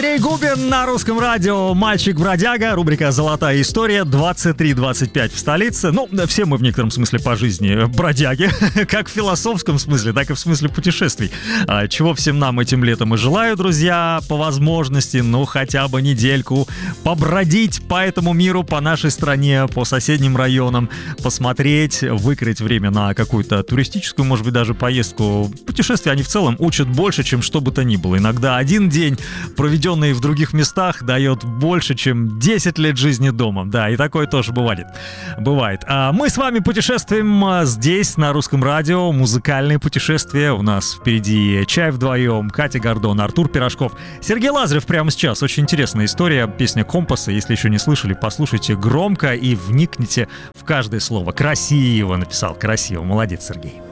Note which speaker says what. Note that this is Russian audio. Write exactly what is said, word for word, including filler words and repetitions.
Speaker 1: Андрей Губин на Русском радио «Мальчик-бродяга», рубрика «Золотая история», двадцать три двадцать пять в столице. Ну, все мы в некотором смысле по жизни бродяги, как в философском смысле, так и в смысле путешествий. Чего всем нам этим летом и желаю, друзья, по возможности, ну, хотя бы недельку побродить по этому миру, по нашей стране, по соседним районам, посмотреть, выкроить время на какую-то туристическую, может быть, даже поездку. Путешествия, они в целом учат больше, чем что бы то ни было. Иногда один день, проведенный в других местах, дает больше, чем десять лет жизни дома. Да, и такое тоже бывает. Бывает. А мы с вами путешествуем здесь, на Русском радио. Музыкальные путешествия. У нас впереди «Чай вдвоем», Катя Гордон, Артур Пирожков, Сергей Лазарев прямо сейчас. Очень интересная история. Песня «Компаса». Если еще не слышали, послушайте громко и вникните в каждое слово. Красиво написал. Красиво. Молодец, Сергей.